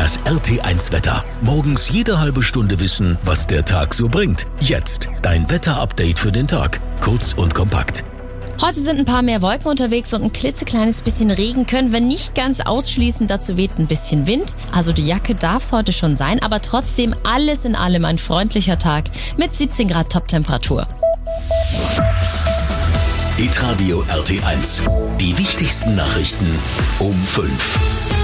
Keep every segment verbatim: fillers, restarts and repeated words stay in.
Das R T eins Wetter. Morgens jede halbe Stunde wissen, was der Tag so bringt. Jetzt dein Wetter-Update für den Tag. Kurz und kompakt. Heute sind ein paar mehr Wolken unterwegs und ein klitzekleines bisschen Regen können wir nicht ganz ausschließen. Dazu weht ein bisschen Wind. Also die Jacke darf es heute schon sein, aber trotzdem alles in allem ein freundlicher Tag mit siebzehn Grad Top-Temperatur. Hitradio R T eins. Die wichtigsten Nachrichten um fünf.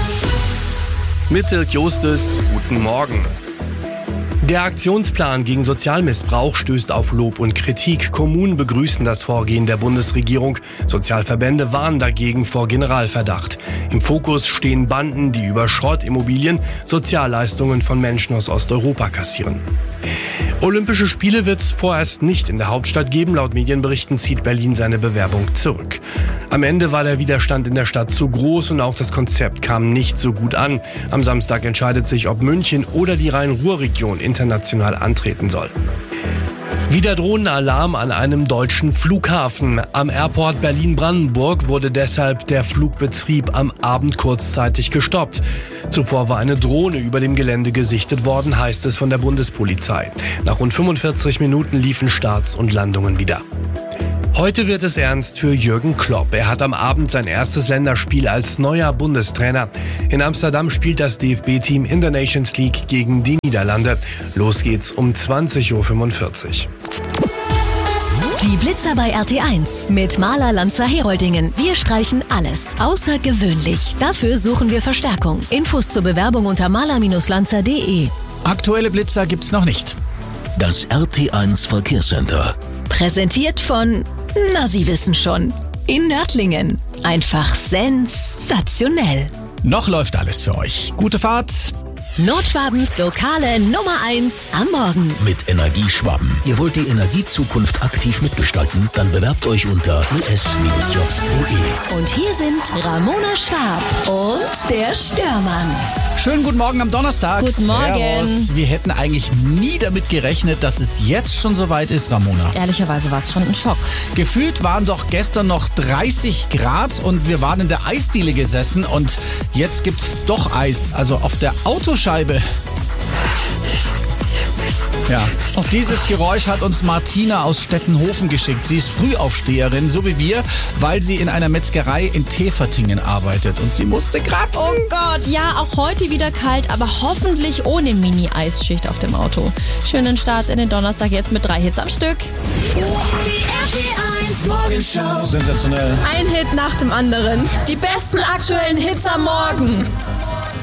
Mit Dirk Jostes, guten Morgen. Der Aktionsplan gegen Sozialmissbrauch stößt auf Lob und Kritik. Kommunen begrüßen das Vorgehen der Bundesregierung. Sozialverbände warnen dagegen vor Generalverdacht. Im Fokus stehen Banden, die über Schrottimmobilien Sozialleistungen von Menschen aus Osteuropa kassieren. Olympische Spiele wird es vorerst nicht in der Hauptstadt geben. Laut Medienberichten zieht Berlin seine Bewerbung zurück. Am Ende war der Widerstand in der Stadt zu groß und auch das Konzept kam nicht so gut an. Am Samstag entscheidet sich, ob München oder die Rhein-Ruhr-Region international antreten soll. Wieder Drohnenalarm an einem deutschen Flughafen. Am Airport Berlin-Brandenburg wurde deshalb der Flugbetrieb am Abend kurzzeitig gestoppt. Zuvor war eine Drohne über dem Gelände gesichtet worden, heißt es von der Bundespolizei. Nach rund fünfundvierzig Minuten liefen Starts und Landungen wieder. Heute wird es ernst für Jürgen Klopp. Er hat am Abend sein erstes Länderspiel als neuer Bundestrainer. In Amsterdam spielt das D F B-Team in der Nations League gegen die Niederlande. Los geht's um zwanzig Uhr fünfundvierzig. Die Blitzer bei R T eins mit Maler Lanzer Heroldingen. Wir streichen alles außergewöhnlich. Dafür suchen wir Verstärkung. Infos zur Bewerbung unter maler Lanzer punkt de. Aktuelle Blitzer gibt's noch nicht. Das R T eins Verkehrscenter. Präsentiert von, na Sie wissen schon, in Nördlingen. Einfach sensationell. Noch läuft alles für euch. Gute Fahrt. Nordschwabens lokale Nummer eins am Morgen. Mit Energieschwaben. Ihr wollt die Energiezukunft aktiv mitgestalten? Dann bewerbt euch unter u s Jobs punkt de. Und hier sind Ramona Schwab und der Störmann. Schönen guten Morgen am Donnerstag. Guten Morgen. Servus. Wir hätten eigentlich nie damit gerechnet, dass es jetzt schon so weit ist, Ramona. Ehrlicherweise war es schon ein Schock. Gefühlt waren doch gestern noch dreißig Grad und wir waren in der Eisdiele gesessen und jetzt gibt's doch Eis, also auf der Autoscheibe. Ja, auch dieses Geräusch hat uns Martina aus Stettenhofen geschickt. Sie ist Frühaufsteherin, so wie wir, weil sie in einer Metzgerei in Tefertingen arbeitet und sie musste kratzen. Oh Gott, ja, auch heute wieder kalt, aber hoffentlich ohne Mini-Eisschicht auf dem Auto. Schönen Start in den Donnerstag jetzt mit drei Hits am Stück. Die R T eins Morgenshow. Sensationell. Ein Hit nach dem anderen. Die besten aktuellen Hits am Morgen.